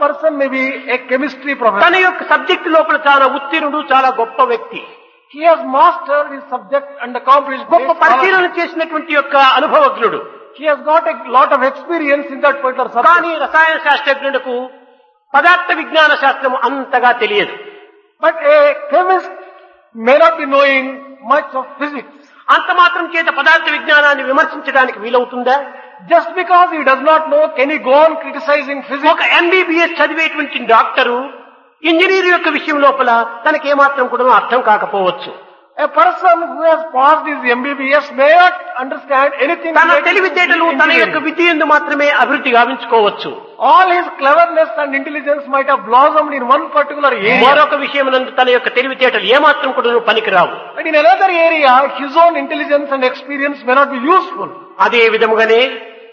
person may be a chemistry professor. తన యొక్క subject లోపల చాలా ఉత్తీర్ణుడు, చాలా గొప్ప వ్యక్తి. He has mastered his subject and accomplished గొప్ప great పరిశీలన scholarship. చేసినటువంటి యొక్క అనుభవజ్ఞుడు. He has got a lot of experience in that particular కానీ subject. రసాయన శాస్త్రజ్ఞులకు పదార్థ విజ్ఞాన శాస్త్రం అంతగా తెలియదు. But a chemist may not be knowing much of physics. అంత మాత్రం చేత పదార్థ విజ్ఞానాన్ని విమర్శించడానికి వీలవుతుందా? Just because he does not know, can he go on criticizing physics? ఒక ఎంబీబీఎస్ చదివేటువంటి డాక్టరు ఇంజనీర్ యొక్క విషయం లోపల తనకేమాత్రం కూడా అర్థం కాకపోవచ్చు. A person who has passed his MBBS may not understand anything. తన related to తెలివితేటలు తన యొక్క engineering. విద్య యందు మాత్రమే అభివృద్ధి గావించుకోవచ్చు. All his cleverness and intelligence might have blossomed in one particular area. మరొక విషయం నందు తన యొక్క తెలివితేటలు ఏమాత్రం కూడా పనికిరావు. But in another area, his own intelligence and experience may not be useful. అదే విధముగానే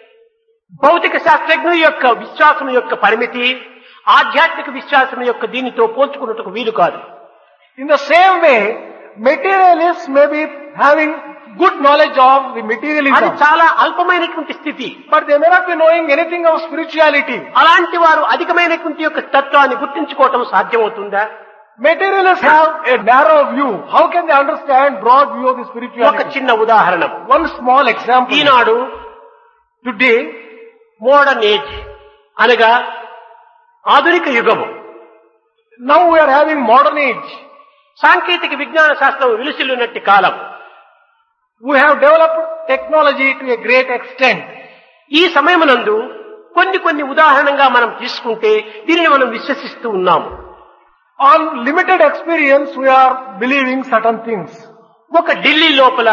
భౌతిక శాస్త్రజ్ఞుల యొక్క విశ్వాసం యొక్క పరిమితి ఆధ్యాత్మిక విశ్వాసం యొక్క దీనితో పోల్చుకున్నట్టుకు వీలు కాదు. In the same way, materialists may be having good knowledge of the అది materialism, చాలా అల్పమైనటువంటి స్థితి. but they may not be knowing anything of spirituality. అలాంటి వారు అధికమైనటువంటి యొక్క తత్వాన్ని గుర్తించుకోవటం సాధ్యమవుతుందా? Materialists have a narrow view. How can they understand broad view of the ఒక spirituality? చిన్న ఉదాహరణ. One small example. ఈనాడు Today, మోడర్న్ ఏజ్ అనగా ఆధునిక యుగము. now we are having modern age. సాంకేతిక విజ్ఞాన శాస్త్రం విలుసిల్లునట్టి కాలం. We have developed technology to a great extent. ఈ సమయమునందు కొన్ని ఉదాహరణంగా మనం తీసుకుంటే దీనిని మనం విశ్వసిస్తూ ఉన్నాము. On limited experience, we are believing certain things. ఒక ఢిల్లీ లోపల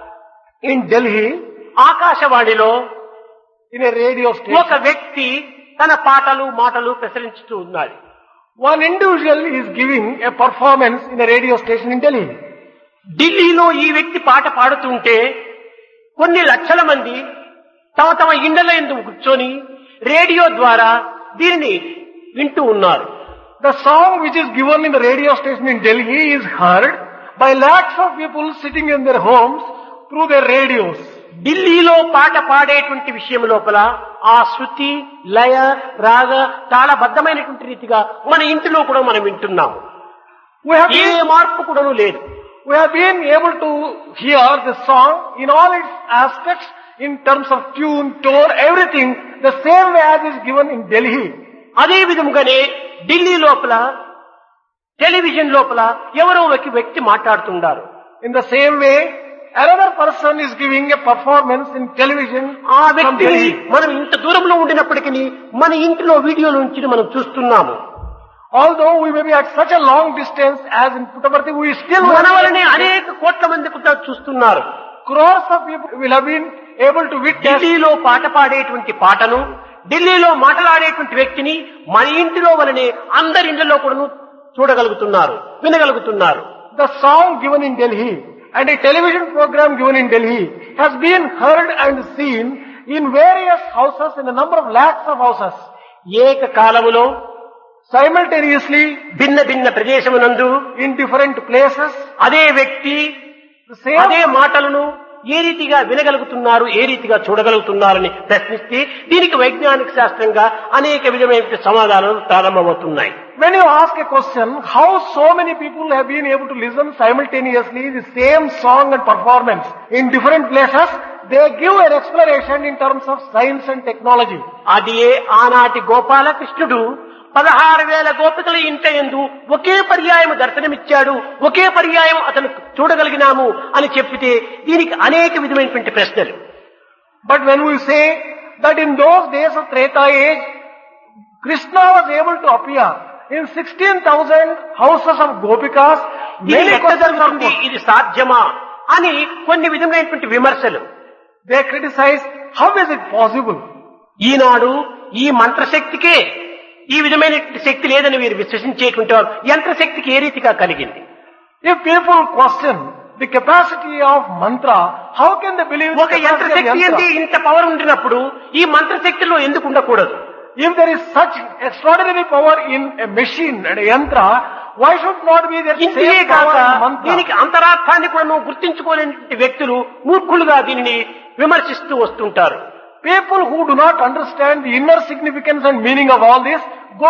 In Delhi, ఆకాశవాణిలో in a radio ఒక station, వ్యక్తి తన పాటలు మాటలు ప్రసరించుతూ ఉన్నాడు. one individual is giving a performance in a radio station in Delhi. ఢిల్లీలో ఈ వ్యక్తి పాట పాడుతుంటే కొన్ని లక్షల మంది తమ ఇండ్ల యందు కూర్చొని రేడియో ద్వారా దీనిని వింటూ ఉన్నారు. The song which is given in the radio station in Delhi is heard by lakhs of people sitting in their homes through their radios. ఢిల్లీలో పాట పాడేటువంటి విషయం లోపల ఆ శృతి లయ రాగ తాళబద్ధమైనటువంటి రీతిగా మన ఇంటిలో కూడా మనం వింటున్నాము. We have ఏ been, మార్పు కూడాను లేదు. we have been able to hear the song in all its aspects, in terms of tune, tone, everything, the same way as is given in Delhi. అదే విధముగానే ఢిల్లీ లోపల టెలివిజన్ లోపల ఎవరో ఒక వ్యక్తి మాట్లాడుతున్నారు. In the same way, another person is giving a performance in television ఆ from వ్యక్తిని Delhi. మనం ఇంత దూరంలో ఉండినప్పటికీ మన ఇంటిలో వీడియోల నుంచి మనం చూస్తున్నాము. Although we may be at such a long distance as in Puttaparthi, we still మన వలనే అనేక కోట్ల మంది కూడా చూస్తున్నారు. crores of people will have been able to witness. ఢిల్లీలో పాట పాడేటువంటి పాటను ఢిల్లీలో మాట్లాడేటువంటి వ్యక్తిని మన ఇంటిలో వలనే అందరి ఇండ్లలో కూడా చూడగలుగుతున్నారు, వినగలుగుతున్నారు. The song given in Delhi and a television program given in Delhi has been heard and seen in various houses, in a number of lakhs of houses. ఏక కాలములో Simultaneously, భిన్న ప్రదేశమునందు in different places, అదే వ్యక్తి the same, అదే మాటలను ఏ రీతిగా వినగలుగుతున్నారు, ఏ రీతిగా చూడగలుగుతున్నారని ప్రశ్నిస్తే దీనికి వైజ్ఞానిక శాస్త్రంగా అనేక విధమైన సమాధానాలు ప్రారంభమవుతున్నాయి. when you ask a question, how so many people have been able to listen simultaneously the same song and performance in different places, they give an explanation in terms of science and technology. అది ఆనాటి గోపాలకృష్ణుడు 16,000 గోపికల ఇంట యందు ఒకే పర్యాయం దర్శనమిచ్చాడు, ఒకే పర్యాయం అతను చూడగలిగినాము అని చెప్పితే దీనికి అనేక విధమైనటువంటి ప్రశ్నలు. But when we say that in those days of Treta age, Krishna was able to appear in 16,000 houses of Gopikas, ఇది many ఎట్లా questions are జరుగుతుంది, put. ఇది సాధ్యమా అని కొన్ని విధమైనటువంటి విమర్శలు. They criticize, how is it possible? ఈనాడు ఈ మంత్రశక్తికే ఈ విధమైన శక్తి లేదని వీరు విశ్వసించేటువంటి వారు యంత్రశక్తికి ఏ రీతిగా కలిగింది? If people question the capacity of mantra, how can they believe the ఒక capacity of యంత్రశక్తి అంటే yantra? ఇంత పవర్ ఉండినప్పుడు ఈ మంత్రశక్తిలో ఎందుకు ఉండకూడదు? If there is such extraordinary power in a machine and a yantra, why should not be there ఇంతే same కాక power in mantra? దీనికి అంతరార్థాన్ని కూడా గుర్తించుకోలేని వ్యక్తులు మూర్ఖులుగా దీనిని విమర్శిస్తూ వస్తుంటారు. People who do not understand the inner significance and meaning of all this go